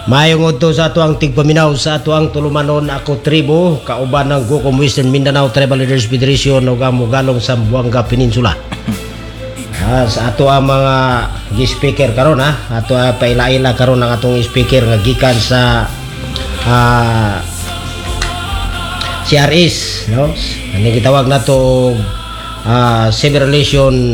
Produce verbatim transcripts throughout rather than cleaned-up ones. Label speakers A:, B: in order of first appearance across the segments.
A: Mayong udto sa ato ang tigpaminaw sa ato ang tulumanon ako tribo kauban ng Gucom Western Mindanao Tribal Leaders Federation ug ang Mogalong sa Buanga Peninsula. Ah, sa ato ang mga gi-speaker karon ha, ato ang paila-ila karon ang atong speaker nga gikan sa ah, C R S, no? Ani gitawag nato ah, Civil Relation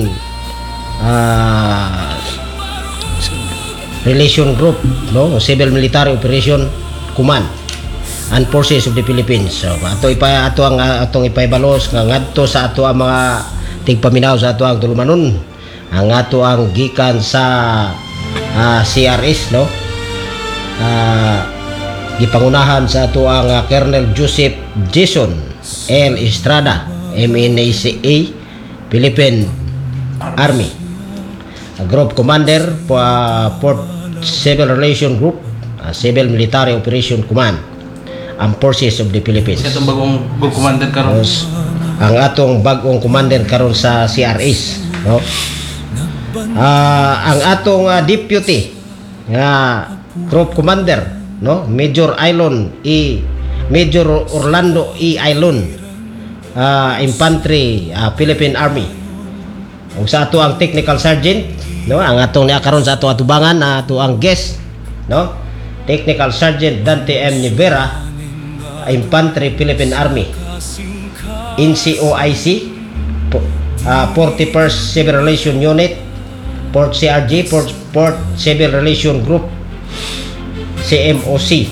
A: ah, Relation Group, no? Civil Military Operation Command and Forces of the Philippines. So ato ipa ato ang atong ipaibalos nga ngadto sa ato ang mga tigpaminaw sa ato ang tulumanon. Ang ato ang gikan sa uh, C R S, no? Uh, gipangunahan sa ato ang uh, Colonel Joseph Jason L. Estrada, M N A C A, Philippine Army. Group Commander po uh, Port Civil Relation Group, uh, Civil Military Operation Command, ang Forces of the Philippines.
B: Itong bagong group commander karon.
A: Ang atong bagong commander karon sa C R S, no? Uh, ang atong uh, deputy nga group commander, no? Major Ailon E. Major Orlando E. Ailon, uh, Infantry, uh, Philippine Army. Ug sa ato ang technical sergeant, no, ang atong niya karon sa ato atubangan na ato ang guest, no, Technical Sergeant Dante M. Nivera, Infantry Philippine Army, N C O I C, uh, forty-first Civil Relation Unit, Port C R G, Port, Port Civil Relation Group, C M O C,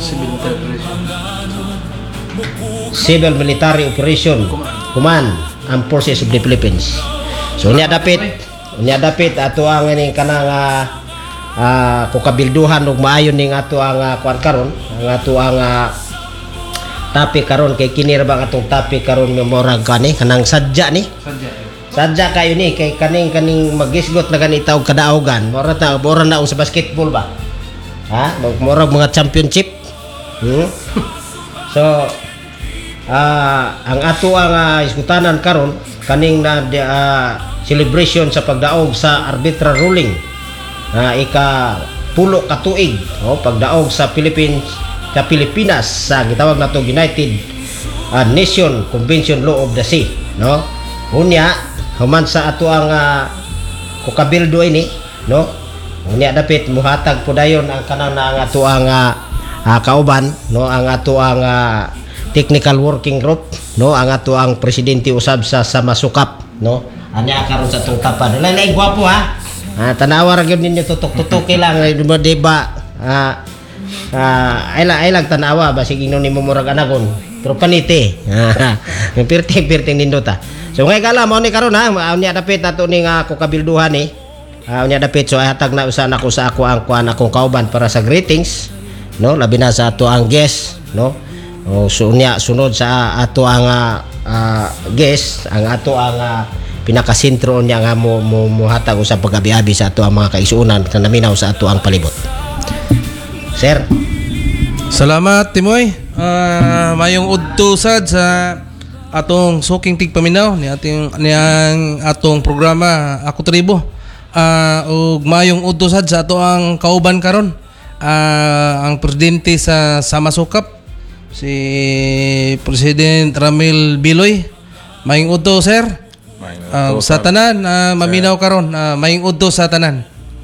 A: Civil Military Operation Command and Forces of the Philippines. So niya dapit Unya dapit ato ang ining kanang uh, uh, kukabilduhan ug maayon ning ato ang uh, kuan karon, ang ato ang uh, topic karon kay kini ra bang atong topic karon memorag kani kanang sadya ni. Sadya. Sadya kayo ni kay kaning kaning magisgot na ganita og kadaogan. Mora ta mora na og sa basketball ba? Ha? Mora mga championship. Hmm? So uh, ang ato ang uh, iskutanan karon kaning na uh, celebration sa pagdaog sa arbitral ruling na uh, ika pulo ka tuig, oh, pagdaog sa Philippines sa Pilipinas sa gitawag nato United uh, Nation Convention Law of the Sea, no? Unya human sa ato ang uh, kukabildo ini, no? Unya dapit muhatag pudayon ang kanang na ang ato ang uh, uh, kauban, no, ang ato ang uh, technical working group, no, ang ato ang presidente usab sa Samasukap, no? Anya karon sa tong tapan. Wala na gwapo ha. Ah, tanawa ra gyud ninyo tutok-tutok lang di ba? Ah, ah ay lang ay lang tanawa basig ingnon nimo murag anagon. Pero paniti. Ah, pirting-pirting nindota. So ngay kala mo ni karon ha, unya dapit nato ning uh, kukabilduhan ni. Ah, unya dapit so hatag na usa nako sa ako ang kuan akong kauban para sa greetings, no? Labi na sa ato ang guest, no? O so unya sunod sa ato ang uh, uh, guest, ang ato ang uh, pinakasentro niya nga mo mo muhatag usab pagabi-abi sa ato ang mga kaisunan na naminaw sa ato ang palibot. Sir.
B: Salamat Timoy. Uh, mayong udto sad sa atong suking tigpaminaw ni ating niyang atong programa Ako Tribo. Uh, ug mayong udto sad sa ato ang kauban karon. Uh, ang presidente sa Samasukap si President Ramil Biloy. Mayong udto sir. Uh, sa tanan uh, maminaw karon uh, maying udto sa tanan.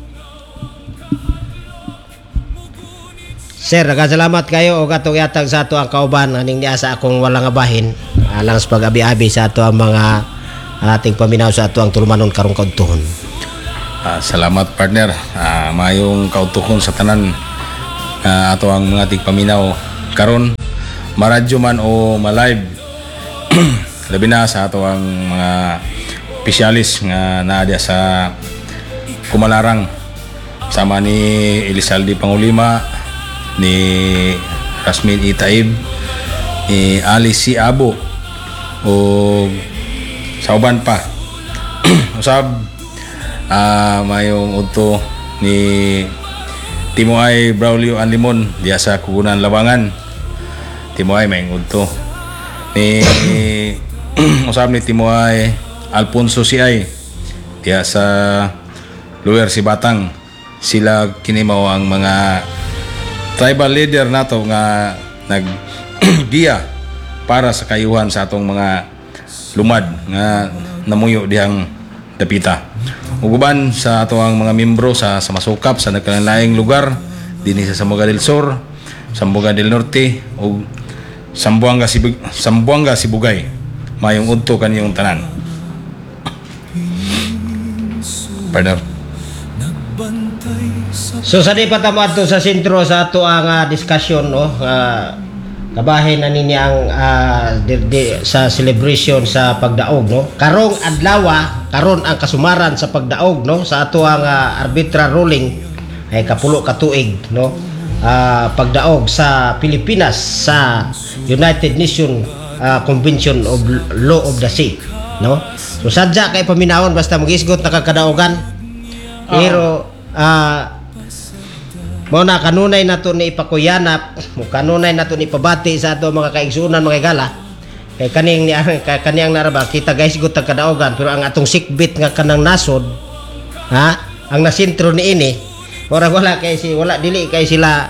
A: Sir, nagasalamat kayo og atong yatag sa ato ang kauban aning niya sa akong walang abahin alang sa pag-abi-abi sa ato ang mga ating paminaw sa ato ang tulumanon karong kaudtuhon.
C: Uh, salamat partner. Uh, mayong kautuhon sa tanan uh, ato ang mga tigpaminaw karon maradyo man o ma-live. Labi na sa ato ang mga opisyalis nga naadya sa Kumalarang sama ni Elizalde Pangulima, ni Rasmin Itaib, ni Ali C. Abo o sa uban pa. Usab uh, mayong udto ni Timoy Braulio Anlimon diya sa Kugunan Labangan. Timoy mayong udto ni usab ni Timoy Alfonso C I diya sa Luwer si Batang. Sila kinimaw ang mga tribal leader nato nga naggiya para sa kayuhan sa atong mga lumad nga namuyo dihang dapita. Uguban sa atong mga membro sa samasukap sa nagkalain lugar dinhi sa Zamboanga del Sur, Zamboanga del Norte ug Zamboanga Sibug Zamboanga Sibugay. Mayong udto kaniyong tanan. Partner.
A: So sa di pa tamo adto sa sentro sa ato ang uh, discussion no uh, kabahin na ninyo ang uh, di, di, sa celebration sa pagdaog no karong adlaw karon ang kasumaran sa pagdaog no sa ato ang uh, arbitral ruling ay kapulo ka tuig no uh, pagdaog sa Pilipinas sa United Nations uh, Convention of Law of the Sea no. So sadya kay paminawon basta magisgot nakakadaogan pero uh, mo na kanunay nato ni ipakuyanap mo kanunay nato ni pabati sa ato mga kaigsunan mga gala kay kaning ni kaniyang naraba kita guys gut kadaogan pero ang atong sikbit nga kanang nasod ha ang nasentro ni ini ora wala kay si wala dili kay sila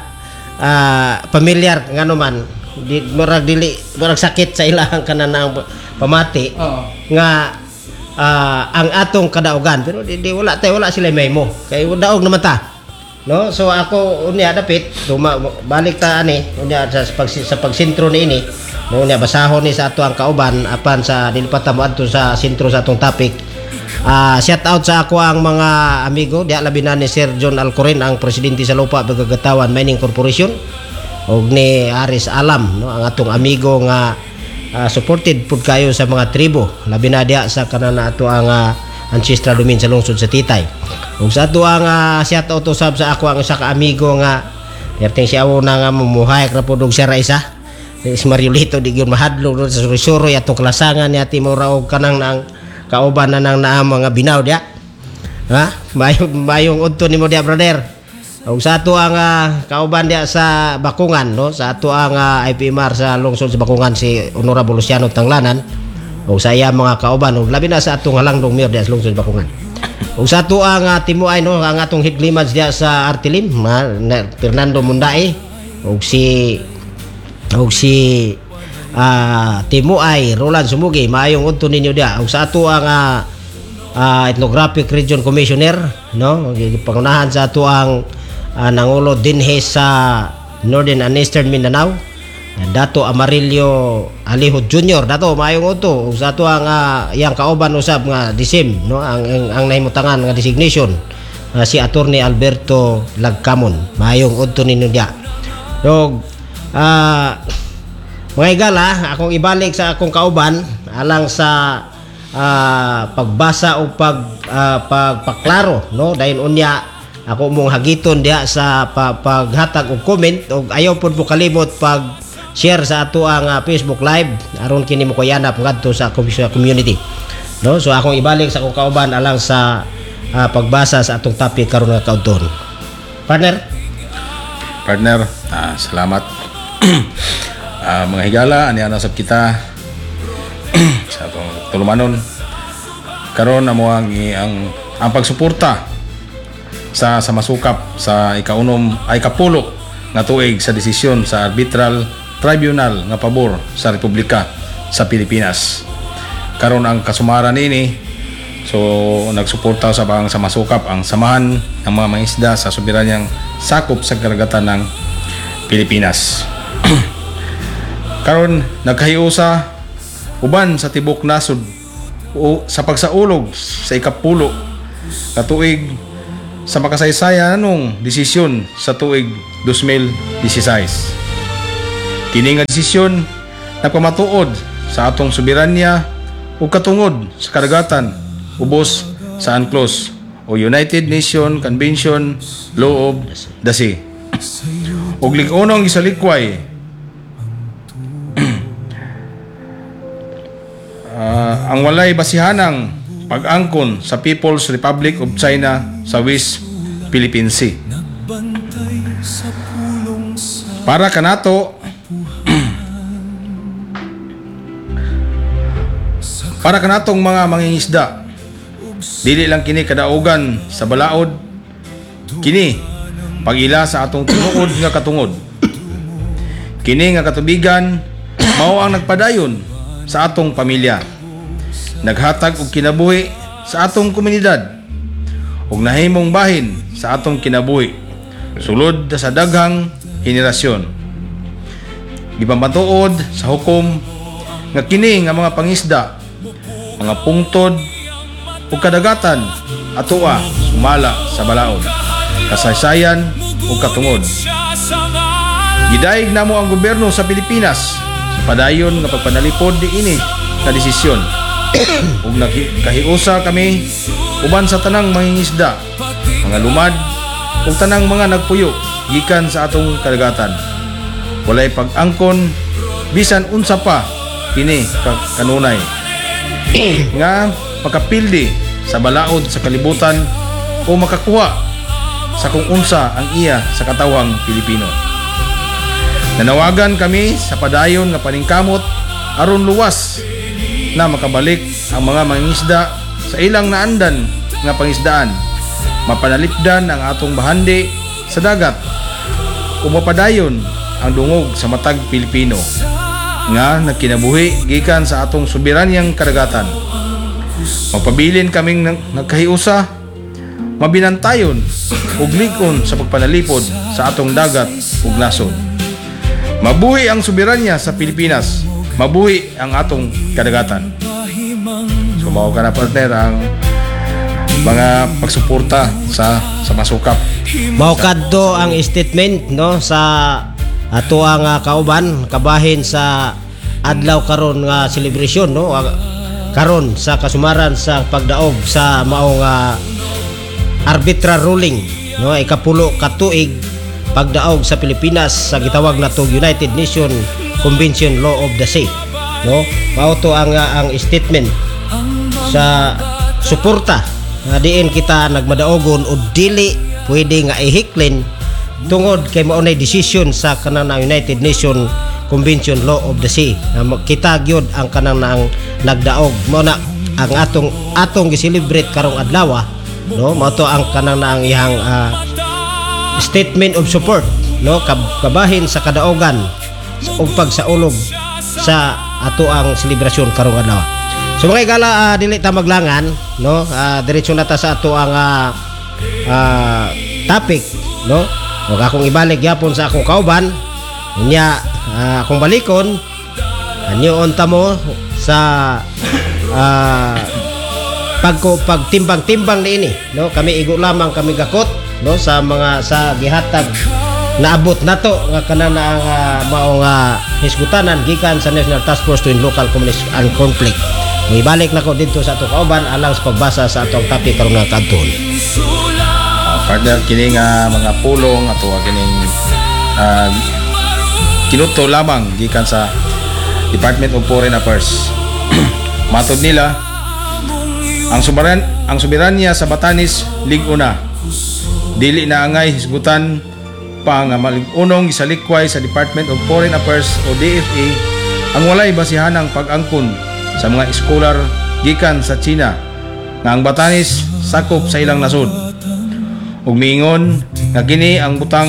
A: uh, pamilyar ngano man di murag dili murag sakit sa ilang kanang pamati
B: Oo.
A: nga uh, ang atong kadaogan pero di, di wala tay wala sila may mo kay daog naman ta no. So ako unya dapit tuma, balik ta ani unya sa pag sa pagsentro ni ini no unya basahon ni sa ato ang kauban apan sa dilipata mo adto sa sentro sa atong topic. Uh, shout out sa ako ang mga amigo diha labi na ni Sir John Alcorin ang presidente sa Lupa Pagkagatawan Mining Corporation og ni Aris Alam no ang atong amigo nga uh, supported pud kayo sa mga tribo labi na diha sa kanana ato ang uh, ancestral domain sa lungsod sa Titay. Ug sa ato ang uh, shout out usab sa ako ang usa ka amigo nga perting siya una nga mamuhay ra pud og siya ra isa is Mariolito di gyud mahadlok do sa suroy atong klasangan ni ati mo ra og kanang nang kauban na nang naa mga binaw dia ha mayong mayong udto nimo dia brother. Ug sa ato ang uh, kauban dia sa Bakungan no sa ato ang uh, I P M R sa lungsod sa Bakungan si Honorable Luciano Tanglanan ug sa iya mga kauban ug labi na sa atong halangdong mayor dia sa lungsod sa Bakungan. Ug sa ato ang uh, timuay no ang atong higlimans dia sa Artilim na, na Fernando Mundae ug si ug si uh, timuay Roland Sumugi maayong udto ninyo dia ug sa ato ang uh, uh, Ethnographic Region Commissioner no pangunahan sa ato ang uh, nangulo dinhi sa Northern and Eastern Mindanao Dato Amarillo Alihod Junior dato maayong udto ug sa ato ang uh, iyang kauban usab nga disim no ang ang, ang nahimutangan nga designation uh, si Attorney Alberto Lagcamon maayong udto ninyo dia. Ug uh, mga igala akong ibalik sa akong kauban alang sa uh, pagbasa o pag uh, pagpaklaro no dahil unya ako mong hagiton diha sa pa, paghatag og comment og ayaw pud mo kalimot pag share sa ato ang uh, Facebook live aron kini mo kuyanap ngadto sa community no. So akong ibalik sa akong kauban alang sa uh, pagbasa sa atong topic karon nga kaudton. Partner
C: Partner, ah, salamat. uh, mga higala ani ana sab kita sa atong tulumanon karon amo ang ang ang pagsuporta sa sa masukap sa ikaunom ay kapulo nga tuig sa desisyon sa arbitral tribunal nga pabor sa Republika sa Pilipinas. Karon ang kasumaran ini so nagsuporta sa bang sa masukap ang samahan ng mga mangisda sa soberanyang sakop sa karagatan ng Pilipinas. Karon nagkahiusa uban sa tibok nasod o sa pagsaulog sa ikapulo ka tuig sa makasaysayan anong desisyon sa tuig twenty sixteen. Kini nga desisyon nagpamatuod sa atong soberanya ug katungod sa karagatan ubos sa UNCLOS o United Nations Convention Law of the Sea. Ug lig-unong gisalikway uh, ang walay basihanang pag-angkon sa People's Republic of China sa West Philippine Sea. Para kanato para kanatong mga mangingisda dili lang kini kadaugan sa balaod, kini pag-ila sa atong tinuod nga katungod. Kini nga katubigan mao ang nagpadayon sa atong pamilya, naghatag og kinabuhi sa atong komunidad, ug nahimong bahin sa atong kinabuhi sulod sa daghang henerasyon. Gipamatuod sa hukom nga kini nga mga pangisda, mga pungtod ug kadagatan atoa sumala sa balaod, kasaysayan ug katungod. Gidaig namo ang gobyerno sa Pilipinas sa padayon nga pagpanalipod diini nga desisyon ug nagkahiusa kami uban sa tanang mangingisda, mga lumad ug tanang mga nagpuyo gikan sa atong kadagatan. Walay pag-angkon bisan unsa pa kini ka kanunay nga makapildi sa balaod sa kalibutan o makakuha sa kung unsa ang iya sa katawhang Pilipino. Nanawagan kami sa padayon nga paningkamot aron luwas na makabalik ang mga mangingisda sa ilang naandan nga pangisdaan, mapanalipdan ang atong bahandi sa dagat o mapadayon ang dungog sa matag Pilipino nga nagkinabuhi gikan sa atong soberanyang kadagatan. Magpabilin kaming nagkahiusa, mabinantayon ug ligon sa pagpanalipod sa atong dagat ug nasod. Mabuhi ang soberanya sa Pilipinas, mabuhi ang atong kadagatan. So mao ka na partner ang mga pagsuporta sa sa masukap.
A: Mao kadto ang statement no sa ato ang uh, kauban kabahin sa adlaw karon nga celebration no karon sa kasumaran sa pagdaog sa maong uh, arbitral ruling no ikapulo ka tuig pagdaog sa Pilipinas sa gitawag nato United Nations Convention Law of the Sea no mao to ang uh, ang statement sa suporta nga diin kita nagmadaogon o dili pwede nga ihiklin tungod kay maunay decision sa kanang United Nations Convention Law of the Sea na kita gyud ang kanang nang nagdaog mo na ang atong atong gi-celebrate karong adlaw no mao to ang kanang nang ihang uh, statement of support no kabahin sa kadaogan ug pagsaulog sa ato ang selebrasyon karong adlaw. So mga igala uh, dili ta maglangan no uh, diretso na ta sa ato ang uh, uh, topic no. Ug akong ibalik gyapon sa akong kauban unya uh, akong balikon anyoon ta mo sa uh, pagko pagtimbang-timbang niini no kami igo lamang kami gakot no sa mga sa gihatag naabot nato nga kanang ang uh, maong uh, hisgutanan gikan sa National Task Force to End Local Communist and Conflict. Ibalik na ko dito sa atong kauban alang sa pagbasa sa atong topic karong nga kadton.
C: Partner, kini nga mga pulong ato kining uh, kinuto lamang gikan sa Department of Foreign Affairs. Matod nila ang soberan ang soberanya sa Batanes lig-una dili na angay hisgutan pa nga malig-unong gisalikway sa Department of Foreign Affairs o D F A ang walay basihanang pag-angkon sa mga scholar gikan sa China nga ang Batanes sakop sa ilang nasod. Ug miingon nga kini ang butang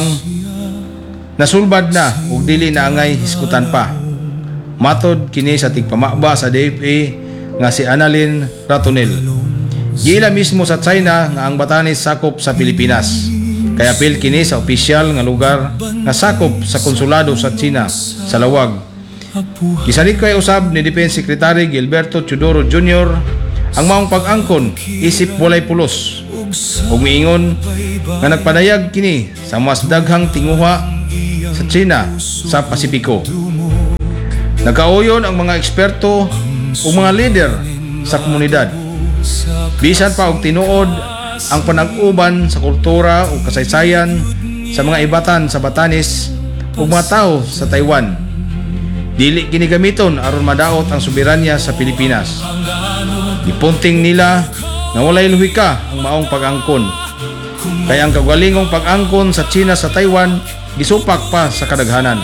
C: nasulbad na ug dili na angay hisgutan pa. Matod kini sa tigpamaba sa D F A nga si Annalyn Ratonel. Gila mismo sa China nga ang Batanes sakop sa Pilipinas. Kaya apil kini sa opisyal nga lugar nga sakop sa konsulado sa China sa Lawag. Gisalig kay usab ni Defense Secretary Gilberto Teodoro Junior ang maong pag-angkon isip walay pulos. Ug miingon nga nagpadayag kini sa mas daghang tinguha sa China sa Pasipiko. Nagkauyon ang mga eksperto o mga leader sa komunidad. Bisan pa og tinuod ang panag-uban sa kultura o kasaysayan sa mga ibatan sa Batanes ug mga tao sa Taiwan. Dili kini gamiton aron madaot ang soberanya sa Pilipinas. Gipunting nila na walay luhika ang maong pag-angkon. Kaya ang kagwalingong pag-angkon sa China sa Taiwan gisupak pa sa kadaghanan.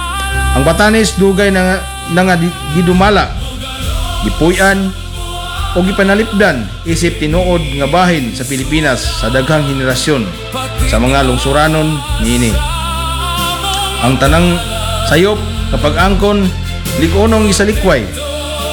C: Ang Batanes dugay na nga gidumala, gipuy-an o gipanalipdan isip tinuod nga bahin sa Pilipinas sa daghang henerasyon sa mga lungsuranon niini. Ang tanang sayop kapag angkon likonong isalikway